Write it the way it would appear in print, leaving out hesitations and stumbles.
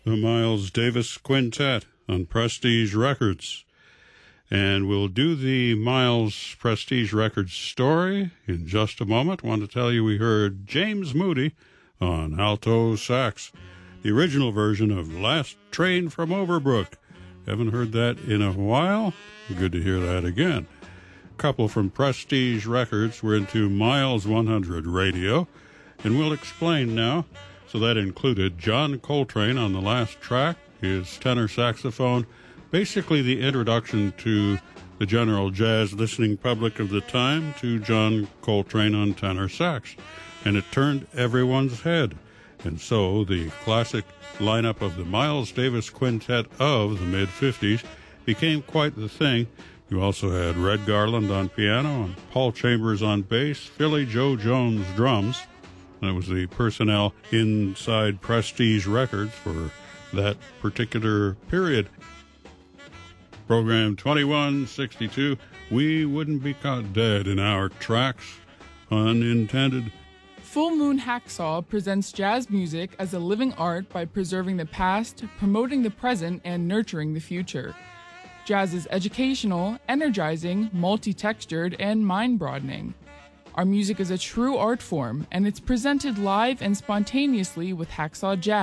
the Miles Davis Quintet on Prestige Records. And we'll do the Miles Prestige Records story in just a moment. I want to tell you we heard James Moody on alto sax, the original version of Last Train from Overbrook. Haven't heard that in a while. Good to hear that again. A couple from Prestige Records. We're into Miles 100 Radio, and we'll explain now. So that included John Coltrane on the last track, his tenor saxophone, basically the introduction to the general jazz listening public of the time to John Coltrane on tenor sax. And it turned everyone's head. And so the classic lineup of the Miles Davis Quintet of the mid-50s became quite the thing. You also had Red Garland on piano and Paul Chambers on bass, Philly Joe Jones drums. That was the personnel inside Prestige Records for that particular period. Program 2162, we wouldn't be caught dead in our tracks, unintended. Full Moon Hacksaw presents jazz music as a living art by preserving the past, promoting the present, and nurturing the future. Jazz is educational, energizing, multi-textured, and mind-broadening. Our music is a true art form, and it's presented live and spontaneously with Hacksaw Jazz.